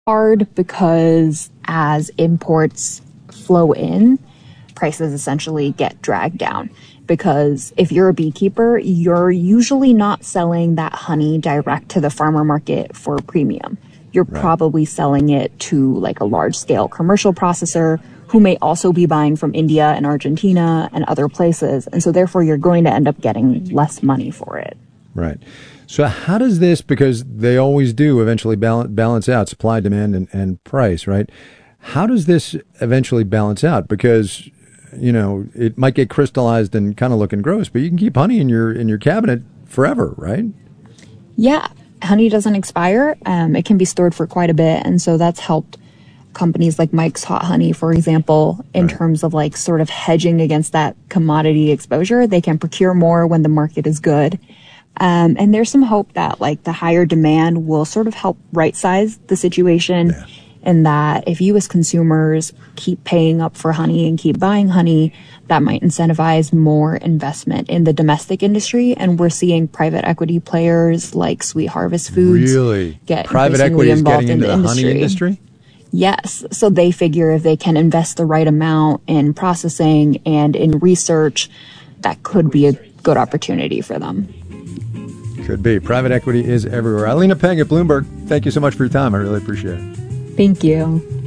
hard because as imports flow in, prices essentially get dragged down. Because if you're a beekeeper, you're usually not selling that honey direct to the farmer market for premium. You're probably selling it to like a large scale commercial processor who may also be buying from India and Argentina and other places. And so therefore you're going to end up getting less money for it. Right. So how does this, because they always do eventually balance out supply, demand, and price, right? How does this eventually balance out? Because, you know, it might get crystallized and kind of looking gross, but you can keep honey in your cabinet forever, right? Yeah. Honey doesn't expire. It can be stored for quite a bit. And so that's helped companies like Mike's Hot Honey, for example, in terms of like sort of hedging against that commodity exposure. They can procure more when the market is good. And there's some hope that like the higher demand will sort of help right size the situation. And that if you as consumers keep paying up for honey and keep buying honey, that might incentivize more investment in the domestic industry. And we're seeing private equity players like Sweet Harvest Foods get private equity is getting into the honey industry? Yes. So they figure if they can invest the right amount in processing and in research, that could be a good opportunity for them. Could be. Private equity is everywhere. Alina Peng at Bloomberg, thank you so much for your time. I really appreciate it. Thank you.